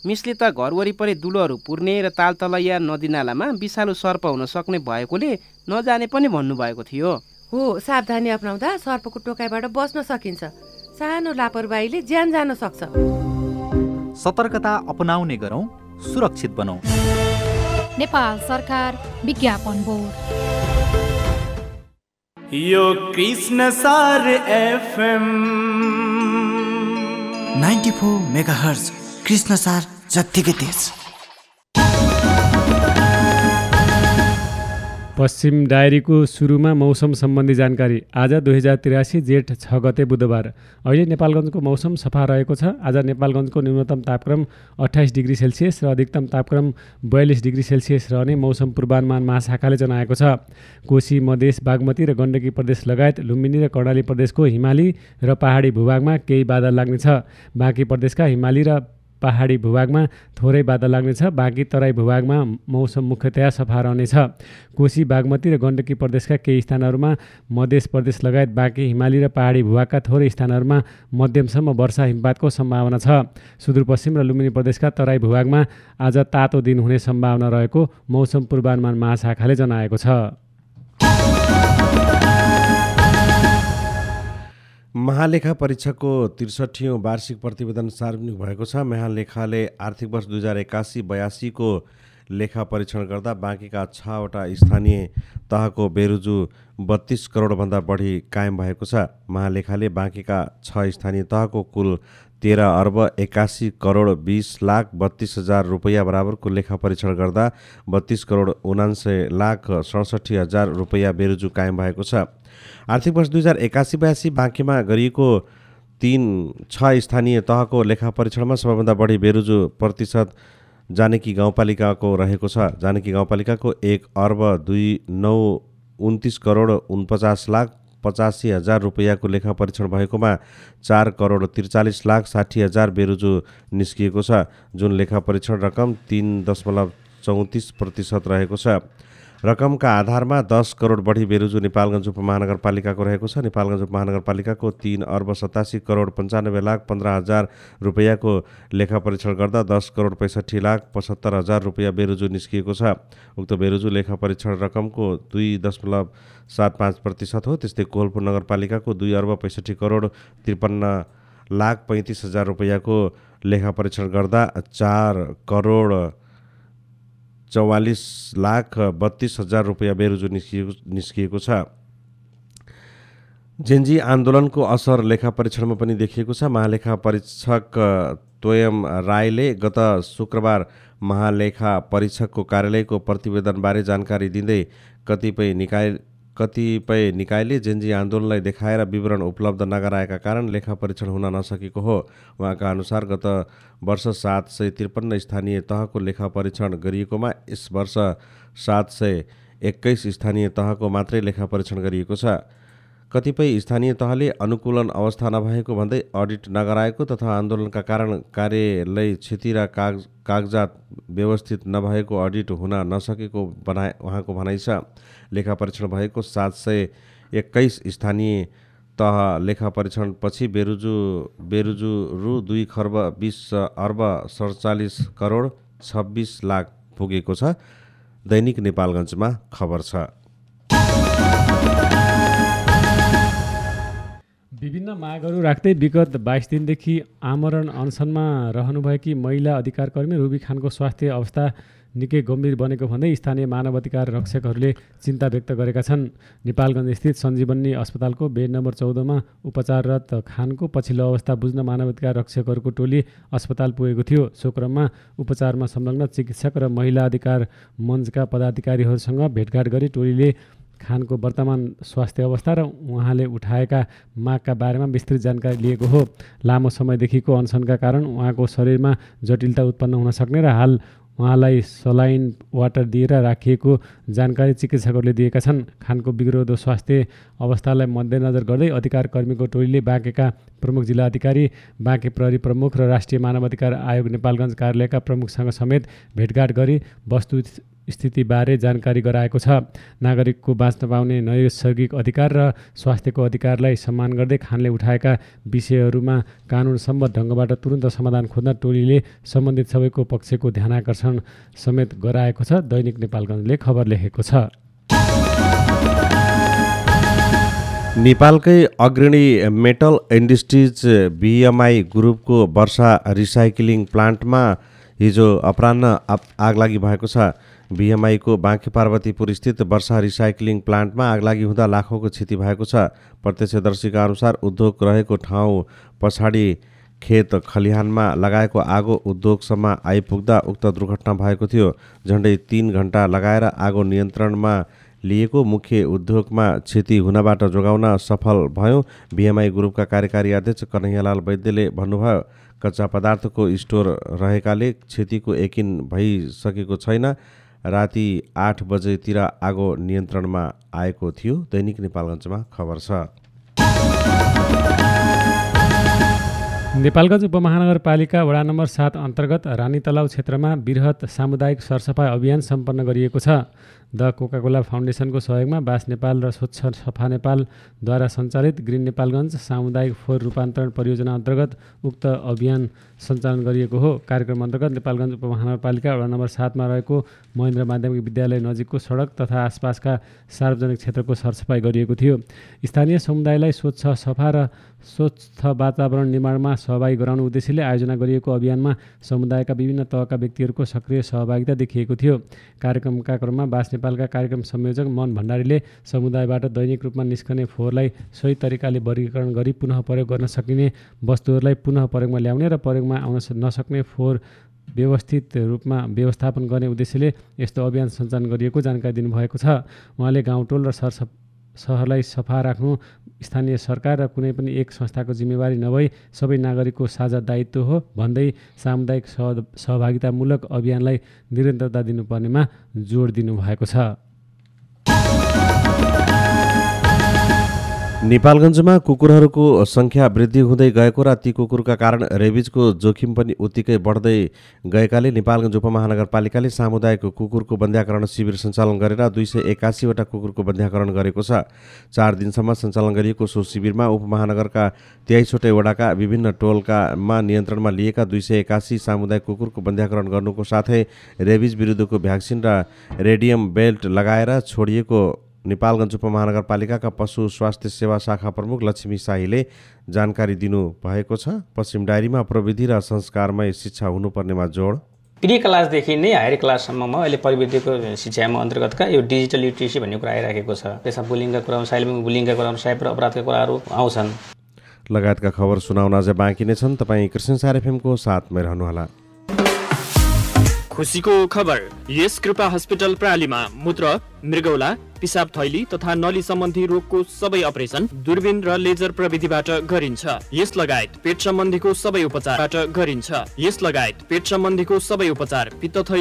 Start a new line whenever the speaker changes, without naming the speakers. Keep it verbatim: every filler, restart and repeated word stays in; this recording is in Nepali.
मिसले त घर वरिपरि दुलोहरू पुर्ने र तालतलैया नदीनालामा विषालु सर्प हुन सक्ने भएकोले नजाने पनि भन्नुभएको थियो।
हो, सावधानी अपनाउँदा सर्पको टोकाइबाट बस्न सकिन्छ। सानो लापरवाहीले ज्यान जान सक्छ।
सतर्कता अपनाउने गरौँ, सुरक्षित बनौँ।
नेपाल सरकार विज्ञापन बोर्ड।
यो कृष्ण सार FM
ninety four megahertz Krishna सार जत्तिकै तेज।
पश्चिम डायरीको सुरुमा मौसम सम्बन्धी जानकारी। आज दुई हजार त्रियासी जेठ छ गते बुधबार। अहिले नेपालगञ्जको मौसम सफा रहेको छ। आज नेपालगञ्जको न्यूनतम तापक्रम अट्ठाइस डिग्री सेल्सियस र अधिकतम तापक्रम बयालिस डिग्री सेल्सियस रहने मौसम पूर्वानुमान महाशाखाले जनाएको छ। कोशी, मधेस, बागमती र गण्डकी प्रदेश लगायत लुम्बिनी र कर्णाली प्रदेशको हिमाली र पहाडी भूभागमा केही बादल लाग्नेछ। बाँकी प्रदेशका हिमाली र पहाडी भूभागमा थोरै बादल लाग्नेछ। बाँकी तराई भूभागमा मौसम मुख्यतया सफा रहनेछ। कोशी, बागमती र गण्डकी प्रदेशका केही स्थानहरूमा, मध्य प्रदेश लगायत बाँकी हिमाली र पहाडी भूभागका थोरै स्थानहरूमा मध्यमसम्म वर्षा हिमपातको सम्भावना छ। सुदूरपश्चिम र लुम्बिनी प्रदेशका तराई भूभागमा आज तातो दिन हुने सम्भावना रहेको मौसम पूर्वानुमान महाशाखाले जनाएको छ।
महालेखा परीक्षकको त्रिसठीौँ वार्षिक प्रतिवेदन सार्वजनिक भएको छ। महालेखाले आर्थिक वर्ष दुई हजार एकासी बयासीको लेखा परीक्षण गर्दा बाँकीका छवटा स्थानीय तहको बेरुजु बत्तीस करोडभन्दा बढी कायम भएको छ। महालेखाले बाँकीका छ स्थानीय तहको कुल तेह्र अर्ब एकासी करोड बिस लाख बत्तीस हजार रुपैयाँ बराबरको लेखा परीक्षण गर्दा बत्तीस करोड उनान्सय लाख सडसठी हजार रुपैयाँ बेरुजु कायम भएको छ। आर्थिक वर्ष दुई हजार एकासी बयासी बाँकीमा गरिएको तीन छ स्थानीय तहको लेखा परीक्षणमा सबैभन्दा बढी बेरुजु प्रतिशत जानकी गाउँपालिकाको रहेको छ। जानकी गाउँपालिकाको एक अर्ब दुई नौ उन्तिस करोड उनपचास लाख पचासी हजार रुपैयाँको लेखा परीक्षण भएकोमा चार करोड त्रिचालिस लाख साठी हजार बेरुजु निस्किएको छ, जुन लेखा परीक्षण रकम तीन दशमलव चौतिस प्रतिशत रहेको छ। रकमका आधारमा दस करोड बढी बेरुजु नेपालगञ्ज उपमहानगरपालिकाको रहेको छ। नेपालगञ्ज उपमहानगरपालिकाको तीन अर्ब सतासी करोड पन्चानब्बे लाख पन्ध्र हजार रुपैयाँको लेखा परीक्षण गर्दा दस करोड पैँसठी लाख पचहत्तर हजार रुपैयाँ बेरुजु निस्किएको छ। उक्त बेरुजु लेखा परीक्षण रकमको दुई दशमलव सात पाँच प्रतिशत हो। त्यस्तै कोहलपुर नगरपालिकाको दुई अर्ब पैँसठी करोड त्रिपन्न लाख पैँतिस हजार रुपैयाँको लेखा परीक्षण गर्दा चार करोड चौवालिस लाख बत्तीस हजार रुपैयाँ बेरुजु निस्किएको निस्किएको छ। जेन्जी आन्दोलनको असर लेखा परीक्षणमा पनि देखिएको छ। महालेखा परीक्षक तोयम राईले गत शुक्रबार महालेखा परीक्षकको कार्यालयको प्रतिवेदनबारे जानकारी दिँदै कतिपय निकाय कतिपय निकायले जेन्जी आन्दोलनलाई देखाएर विवरण उपलब्ध नगराएका कारण लेखा परीक्षण हुन नसकेको हो। उहाँका अनुसार गत वर्ष सात सय त्रिपन्न स्थानीय तहको लेखा परीक्षण गरिएकोमा यस वर्ष सात सय एक्काइस स्थानीय तहको मात्रै लेखा परीक्षण गरिएको छ। कतिपय स्थानीय तहले अनुकूलन अवस्था नभएको भन्दै अडिट नगराएको तथा आन्दोलनका कारण कार्यालय क्षति र काग कागजात व्यवस्थित नभएको अडिट हुन नसकेको बनाए उहाँको भनाइ छ। लेखा परीक्षण भएको सात सय एक्काइस स्थानीय तह लेखा परीक्षण पछि बेरुजु बेरुजु रु दुई खर्ब बिस अर्ब सडचालिस करोड छब्बिस लाख पुगेको छ। दैनिक नेपालगञ्जमा खबर छ।
विभिन्न मागहरू राख्दै विगत बाइस दिनदेखि आमरण अनसनमा रहनुभएकी महिला अधिकारकर्मी रुबी खानको स्वास्थ्य अवस्था निकै गम्भीर बनेको भन्दै स्थानीय मानव अधिकार रक्षकहरूले चिन्ता व्यक्त गरेका छन्। नेपालगञ्ज स्थित सञ्जीवनी अस्पतालको बेड नम्बर चौधमा उपचाररत खानको पछिल्लो अवस्था बुझ्न मानव अधिकार रक्षकहरूको टोली अस्पताल पुगेको थियो। सो क्रममा उपचारमा संलग्न चिकित्सक र महिला अधिकार मञ्चका पदाधिकारीहरूसँग भेटघाट गरी टोलीले खानको वर्तमान स्वास्थ्य अवस्था र उहाँले उठाएका मागका बारेमा विस्तृत जानकारी लिएको हो। लामो समयदेखिको अनसनका कारण उहाँको शरीरमा जटिलता उत्पन्न हुन सक्ने र हाल उहाँलाई सलाइन वाटर दिएर राखिएको जानकारी चिकित्सकहरूले दिएका छन्। खानको बिग्रदो स्वास्थ्य अवस्थालाई मध्यनजर गर्दै अधिकार कर्मीको टोलीले बाँकेका प्रमुख जिल्ला अधिकारी, बाँके प्रहरी प्रमुख र राष्ट्रिय मानव अधिकार आयोग नेपालगञ्ज कार्यालयका प्रमुखसँग समेत भेटघाट गरी वस्तु स्थितिबारे जानकारी गराएको छ। नागरिकको बाँच्न पाउने नैसर्गिक अधिकार र स्वास्थ्यको अधिकारलाई सम्मान गर्दै खानले उठाएका विषयहरूमा कानुनसम्मत ढङ्गबाट तुरुन्त समाधान खोज्न टोलीले सम्बन्धित सबैको पक्षको ध्यानाकर्षण समेत गराएको छ। दैनिक नेपालगञ्जले खबर लेखेको छ।
नेपालकै अग्रणी मेटल इन्डस्ट्रिज बिएमआई ग्रुपको वर्षा रिसाइक्लिङ प्लान्टमा हिजो अपराह्न आगलागी भएको छ। बिएमआईको बाँके पार्वतीपुर स्थित वर्षा रिसाइक्लिङ प्लान्टमा आगलागी हुँदा लाखौँको क्षति भएको छ। प्रत्यक्षदर्शीका अनुसार उद्योग रहेको ठाउँ पछाडि खेत खलिहानमा लगाएको आगो उद्योगसम्म आइपुग्दा उक्त दुर्घटना भएको थियो। झन्डै तीन घण्टा लगाएर आगो नियन्त्रणमा लिएको मुख्य उद्योगमा क्षति हुनबाट जोगाउन सफल भयो। बिएमआई ग्रुपका कार्यकारी अध्यक्ष कन्हैयालाल वैद्यले भन्नुभयो, कच्चा पदार्थको स्टोर रहेकाले क्षतिको यकिन भइसकेको छैन। राति आठ बजेतिर आगो नियन्त्रणमा आएको थियो। दैनिक नेपालगञ्जमा खबर छ।
नेपालगञ्ज उपमहानगरपालिका वडा नम्बर सात अन्तर्गत रानीतलाउ क्षेत्रमा बृहत सामुदायिक सरसफाइ अभियान सम्पन्न गरिएको छ। द कोकाकोला फाउन्डेसनको सहयोगमा बास नेपाल र स्वच्छ सफा नेपालद्वारा सञ्चालित ग्रिन नेपालगञ्ज सामुदायिक फोहोर रूपान्तरण परियोजना अन्तर्गत उक्त अभियान सञ्चालन गरिएको हो। कार्यक्रम अन्तर्गत नेपालगञ्ज उपमहानगरपालिका वडा नम्बर सातमा रहेको महेन्द्र माध्यमिक विद्यालय नजिकको सडक तथा आसपासका सार्वजनिक क्षेत्रको सरसफाइ गरिएको थियो। स्थानीय समुदायलाई स्वच्छ सफा र स्वस्थ वातावरण निर्माणमा सहभागी गराउने उद्देश्यले आयोजना गरिएको अभियानमा समुदायका विभिन्न तहका व्यक्तिहरूको सक्रिय सहभागिता देखिएको थियो। कार्यक्रमका क्रममा बास नेपालका कार्यक्रम संयोजक मन भण्डारीले समुदायबाट दैनिक रूपमा निस्कने फोहोरलाई सही तरिकाले वर्गीकरण गरी पुनः प्रयोग गर्न सकिने वस्तुहरूलाई पुनः प्रयोगमा ल्याउने र प्रयोगमा आउन नसक्ने फोहोर व्यवस्थित रूपमा व्यवस्थापन गर्ने उद्देश्यले यस्तो अभियान सञ्चालन गरिएको जानकारी दिनुभएको छ। उहाँले गाउँटोल र सरसफ सहरलाई सफा राख्नु स्थानीय सरकार र कुनै पनि एक संस्थाको जिम्मेवारी नभई सबै नागरिकको साझा दायित्व हो भन्दै सामुदायिक सहभागितामूलक अभियानलाई निरन्तरता दिनुपर्नेमा जोड दिनुभएको छ।
नेपालगञ्जमा कुकुरहरूको सङ्ख्या वृद्धि हुँदै गएको र ती कुकुरका कारण रेबिजको जोखिम पनि उत्तिकै बढ्दै गएकाले नेपालगञ्ज उपमहानगरपालिकाले सामुदायिक कुकुरको बन्ध्याकरण शिविर सञ्चालन गरेर दुई सय एकासीवटा कुकुरको बन्ध्याकरण गरेको छ। चार दिनसम्म सञ्चालन गरिएको सो शिविरमा उपमहानगरका तेइसवटै वडाका विभिन्न टोलकामा नियन्त्रणमा लिएका दुई सय एकासी सामुदायिक कुकुरको बन्ध्याकरण गर्नुको साथै रेबिज विरुद्धको भ्याक्सिन र रेडियम बेल्ट लगाएर छोडिएको नेपालगञ्ज उपमहानगरपालिकाका पशु स्वास्थ्य सेवा शाखा प्रमुख लक्ष्मी शाहीले जानकारी दिनु भएको छ। पश्चिम डायरीमा प्रविधि र संस्कारमय शिक्षा हुनुपर्नेमा जोड।
प्री क्लासदेखि नै हायर क्लाससम्ममा अहिले प्रविधिको शिक्षामा अन्तर्गतका यो डिजिटल लिट्रेसी भन्ने कुरा आइराखेको छ। त्यसमा बुलिङका कुराहरू साइबर बुलिङका कुराहरू साइबर अपराधका कुराहरू आउँछन्
लगायतका खबर सुनाउन अझै बाँकी नै छन्। तपाईँ कृष्णसार एफएमको साथमै रहनुहोला।
खुसीको खबर, यस कृपा हस्पिटल प्रालीमा मूत्र, मृगौला, पिसाब थैली तथा नली सम्बन्धी रोगको सबै अपरेसन दूरबीन र लेजर प्रविधिबाट गरिन्छ। यस लगायत पेट सम्बन्धीको सबै उपचारबाट गरिन्छ। यस लगायत पेट सम्बन्धीको सबै उपचार, पित्त थैली